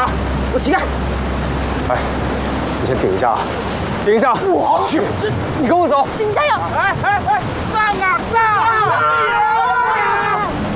我膝盖。哎，你先顶一下啊，顶一下。我去，你跟我走。 你加油！ 哎，上啊！